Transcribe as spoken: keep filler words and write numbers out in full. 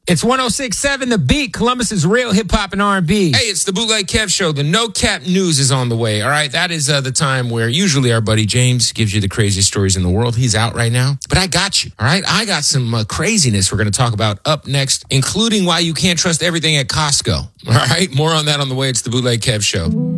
It's one oh six point seven The Beat, Columbus's real hip-hop and R and B. Hey, it's the Bootleg Kev Show. The No Cap News is on the way, all right? That is uh, the time where usually our buddy James gives you the craziest stories in the world. He's out right now, but I got you, all right? I got some uh, craziness we're going to talk about up next, including why you can't trust everything at Costco, all right? More on that on the way. It's the Bootleg Kev Show.